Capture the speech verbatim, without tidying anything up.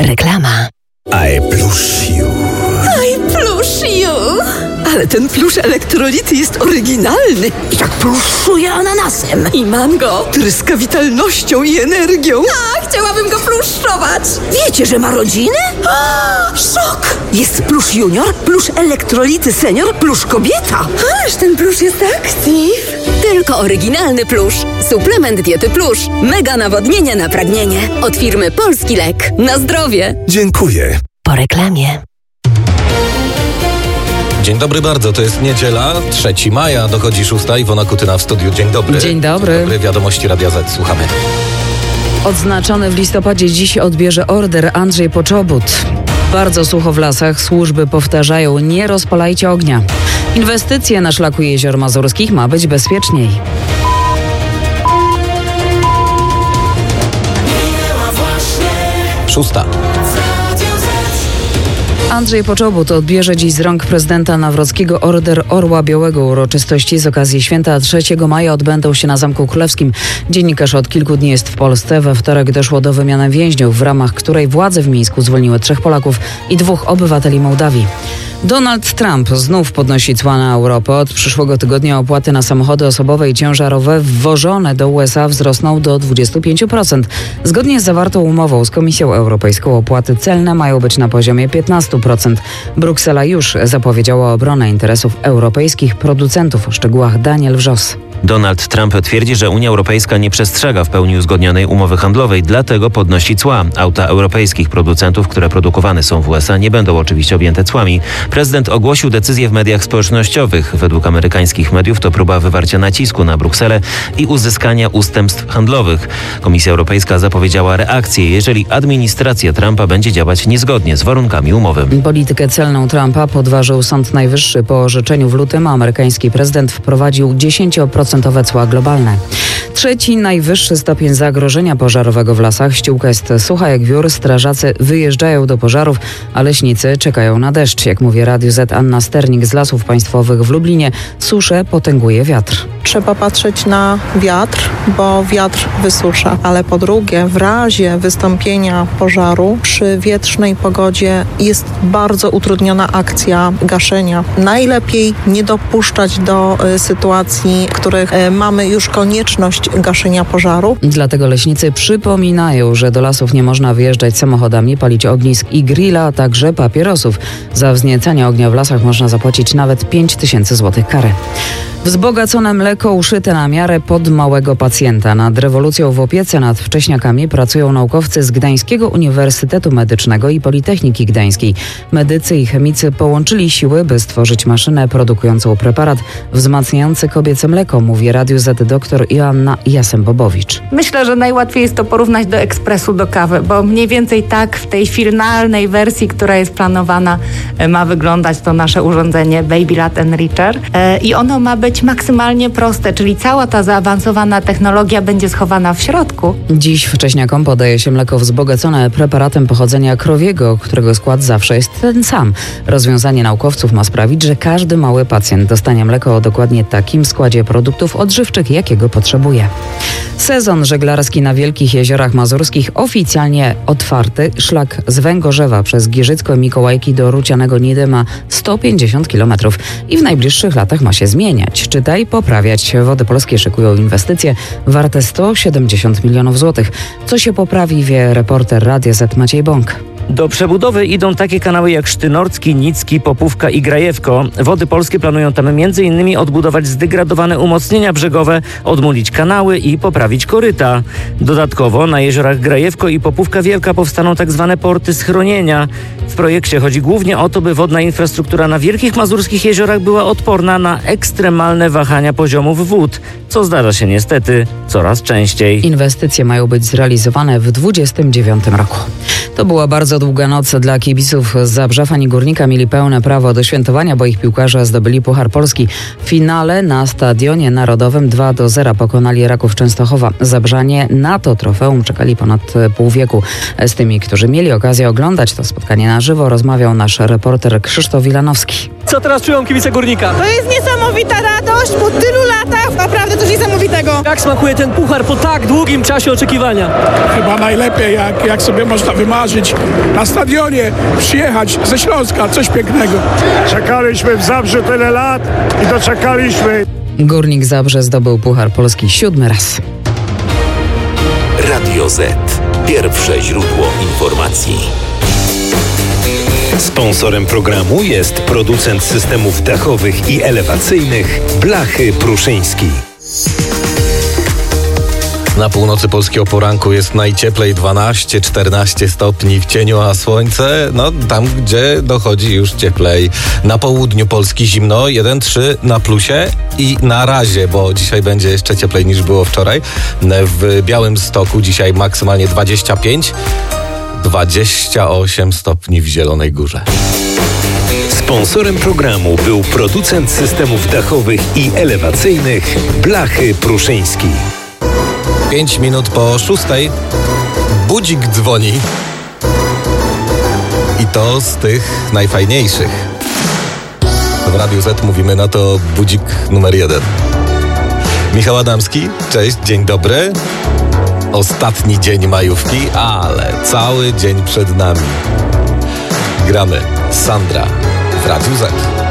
Reklama. I plush you. I plush you. Ale ten plusz elektrolity jest oryginalny. I tak pluszuje ananasem. I mango. Tryska witalnością i energią. A, chciałabym go pluszować. Wiecie, że ma rodzinę? A, szok! Jest plusz junior, plusz elektrolity senior, plusz kobieta. Aż ten plusz jest aktyw. Tylko oryginalny plusz. Suplement diety plusz. Mega nawodnienie na pragnienie. Od firmy Polski Lek. Na zdrowie. Dziękuję. Po reklamie. Dzień dobry bardzo, to jest niedziela, trzeciego maja, dochodzi szósta, Iwona Kutyna w studiu. Dzień dobry. Dzień dobry. Dzień dobry, wiadomości Radia Z, słuchamy. Odznaczony w listopadzie dziś odbierze order Andrzej Poczobut. Bardzo sucho w lasach, służby powtarzają: nie rozpalajcie ognia. Inwestycje na szlaku jezior mazurskich ma być bezpieczniej. Szósta. Andrzej Poczobut odbierze dziś z rąk prezydenta Nawrockiego order Orła Białego. Uroczystości z okazji święta trzeciego maja odbędą się na Zamku Królewskim. Dziennikarz od kilku dni jest w Polsce. We wtorek doszło do wymiany więźniów, w ramach której władze w Mińsku zwolniły trzech Polaków i dwóch obywateli Mołdawii. Donald Trump znów podnosi cła na Europę. Od przyszłego tygodnia opłaty na samochody osobowe i ciężarowe wwożone do U S A wzrosną do dwudziestu pięciu procent. Zgodnie z zawartą umową z Komisją Europejską opłaty celne mają być na poziomie piętnastu procent. Bruksela już zapowiedziała obronę interesów europejskich producentów. O szczegółach Daniel Wrzos. Donald Trump twierdzi, że Unia Europejska nie przestrzega w pełni uzgodnionej umowy handlowej, dlatego podnosi cła. Auta europejskich producentów, które produkowane są w U S A, nie będą oczywiście objęte cłami. Prezydent ogłosił decyzję w mediach społecznościowych. Według amerykańskich mediów to próba wywarcia nacisku na Brukselę i uzyskania ustępstw handlowych. Komisja Europejska zapowiedziała reakcję, jeżeli administracja Trumpa będzie działać niezgodnie z warunkami umowy. Politykę celną Trumpa podważył Sąd Najwyższy. Po orzeczeniu w lutym amerykański prezydent wprowadził dziesięcioprocentowe cła globalne. Trzeci najwyższy stopień zagrożenia pożarowego w lasach. Ściółka jest sucha jak wiór. Strażacy wyjeżdżają do pożarów, a leśnicy czekają na deszcz. Jak mówi Radiu Z Anna Sternik z Lasów Państwowych w Lublinie, suszę potęguje wiatr. Trzeba patrzeć na wiatr, bo wiatr wysusza. Ale po drugie, w razie wystąpienia pożaru przy wietrznej pogodzie jest bardzo utrudniona akcja gaszenia. Najlepiej nie dopuszczać do y, sytuacji, w których y, mamy już konieczność gaszenia pożaru. Dlatego leśnicy przypominają, że do lasów nie można wyjeżdżać samochodami, palić ognisk i grilla, a także papierosów. Za wzniecanie ognia w lasach można zapłacić nawet pięć tysięcy złotych kary. Wzbogacone mleko uszyte na miarę pod małego pacjenta. Nad rewolucją w opiece nad wcześniakami pracują naukowcy z Gdańskiego Uniwersytetu Medycznego i Politechniki Gdańskiej. Medycy i chemicy połączyli siły, by stworzyć maszynę produkującą preparat wzmacniający kobiece mleko, mówi Radiu Z dr Joanna Jasembobowicz. Myślę, że najłatwiej jest to porównać do ekspresu do kawy, bo mniej więcej tak w tej finalnej wersji, która jest planowana, ma wyglądać to nasze urządzenie Baby Lat Enricher i ono ma być maksymalnie proste, czyli cała ta zaawansowana technologia będzie schowana w środku. Dziś wcześniakom podaje się mleko wzbogacone preparatem pochodzenia krowiego, którego skład zawsze jest ten sam. Rozwiązanie naukowców ma sprawić, że każdy mały pacjent dostanie mleko o dokładnie takim składzie produktów odżywczych, jakiego potrzebuje. Sezon żeglarski na Wielkich Jeziorach Mazurskich oficjalnie otwarty. Szlak z Węgorzewa przez Giżycko i Mikołajki do Rucianego Nidy ma sto pięćdziesiąt kilometrów i w najbliższych latach ma się zmieniać. Czytaj, poprawiać. Wody Polskie szykują inwestycje warte sto siedemdziesiąt milionów złotych. Co się poprawi, wie reporter Radia Z Maciej Bąk. Do przebudowy idą takie kanały jak Sztynorcki, Nicki, Popówka i Grajewko. Wody Polskie planują tam między innymi odbudować zdegradowane umocnienia brzegowe, odmulić kanały i poprawić koryta. Dodatkowo na jeziorach Grajewko i Popówka Wielka powstaną tak zwane porty schronienia. W projekcie chodzi głównie o to, by wodna infrastruktura na Wielkich Mazurskich Jeziorach była odporna na ekstremalne wahania poziomów wód, co zdarza się niestety coraz częściej. Inwestycje mają być zrealizowane w dwudziestym dziewiątym roku. To była bardzo długa noc dla kibiców z Zabrza. Fani Górnika mieli pełne prawo do świętowania, bo ich piłkarze zdobyli Puchar Polski. W finale na Stadionie Narodowym dwa do zera pokonali Raków Częstochowa. Zabrzanie na to trofeum czekali ponad pół wieku. Z tymi, którzy mieli okazję oglądać to spotkanie na żywo, rozmawiał nasz reporter Krzysztof Wilanowski. Co teraz czują kibice Górnika? To jest niesamowita radość po tylu latach, naprawdę coś niesamowitego. Jak smakuje ten puchar po tak długim czasie oczekiwania? Chyba najlepiej, jak, jak sobie można wymarzyć na stadionie, przyjechać ze Śląska, coś pięknego. Czekaliśmy w Zabrzu tyle lat i doczekaliśmy. Górnik Zabrze zdobył Puchar Polski siódmy raz. Radio Z. Pierwsze źródło informacji. Sponsorem programu jest producent systemów dachowych i elewacyjnych Blachy Pruszyński. Na północy Polski o poranku jest najcieplej dwanaście czternaście stopni w cieniu, a słońce, no tam, gdzie dochodzi już cieplej. Na południu Polski zimno, jeden trzy na plusie i na razie, bo dzisiaj będzie jeszcze cieplej niż było wczoraj. W Białymstoku dzisiaj maksymalnie dwadzieścia pięć, dwadzieścia osiem stopni w Zielonej Górze. Sponsorem programu był producent systemów dachowych i elewacyjnych Blachy Pruszyński. Pięć minut po szóstej budzik dzwoni i to z tych najfajniejszych. W Radiu Z mówimy na to budzik numer jeden. Michał Adamski, cześć, dzień dobry. Ostatni dzień majówki, ale cały dzień przed nami. Gramy Sandra w Radiu Z.